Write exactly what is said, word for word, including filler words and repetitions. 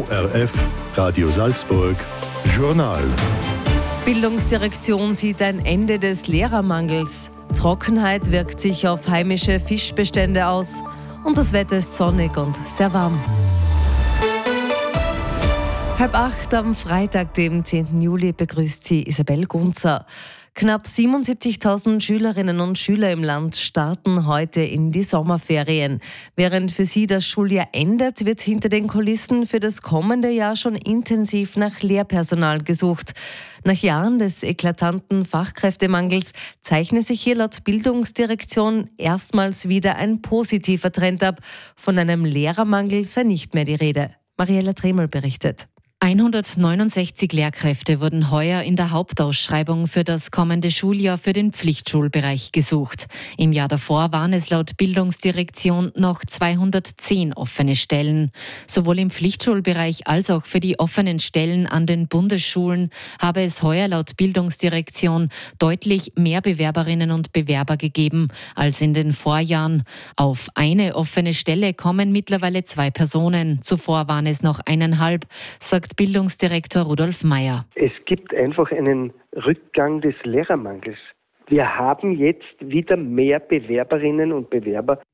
O R F, Radio Salzburg, Journal. Bildungsdirektion sieht ein Ende des Lehrermangels. Trockenheit wirkt sich auf heimische Fischbestände aus. Und das Wetter ist sonnig und sehr warm. Halb acht am Freitag, dem zehnten Juli, begrüßt Sie Isabel Gunzer. Knapp siebenundsiebzigtausend Schülerinnen und Schüler im Land starten heute in die Sommerferien. Während für sie das Schuljahr endet, wird hinter den Kulissen für das kommende Jahr schon intensiv nach Lehrpersonal gesucht. Nach Jahren des eklatanten Fachkräftemangels zeichne sich hier laut Bildungsdirektion erstmals wieder ein positiver Trend ab. Von einem Lehrermangel sei nicht mehr die Rede. Mariella Tremel berichtet. hundertneunundsechzig Lehrkräfte wurden heuer in der Hauptausschreibung für das kommende Schuljahr für den Pflichtschulbereich gesucht. Im Jahr davor waren es laut Bildungsdirektion noch zweihundertzehn offene Stellen. Sowohl im Pflichtschulbereich als auch für die offenen Stellen an den Bundesschulen habe es heuer laut Bildungsdirektion deutlich mehr Bewerberinnen und Bewerber gegeben als in den Vorjahren. Auf eine offene Stelle kommen mittlerweile zwei Personen. Zuvor waren es noch eineinhalb, sagt Bildungsdirektor Rudolf Meyer. Es gibt einfach einen Rückgang des Lehrermangels. Wir haben jetzt wieder mehr Bewerberinnen und Bewerber.